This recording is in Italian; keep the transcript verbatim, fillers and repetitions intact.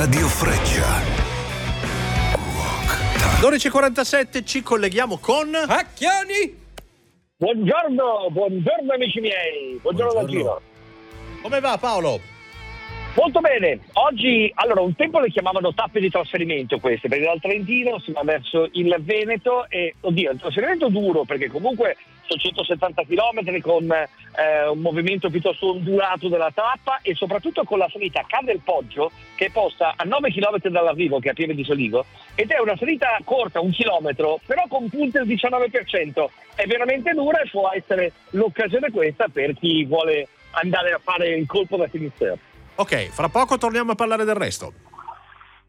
Radio Freccia. dodici e quarantasette ci colleghiamo con Acchioni. Buongiorno, buongiorno amici miei, buongiorno, buongiorno. da Giro. Come va Paolo? Molto bene, oggi, allora un tempo le chiamavano tappe di trasferimento queste, perché dal Trentino si va verso il Veneto e, oddio, il trasferimento duro perché comunque sono centosettanta chilometri con eh, un movimento piuttosto ondulato della tappa e soprattutto con la salita a Ca del Poggio che è posta a nove chilometri dall'arrivo, che è a Pieve di Soligo, ed è una salita corta, un chilometro, però con punte al diciannove per cento, è veramente dura e può essere l'occasione questa per chi vuole andare a fare il colpo da Finisterre. Ok, fra poco torniamo a parlare del resto.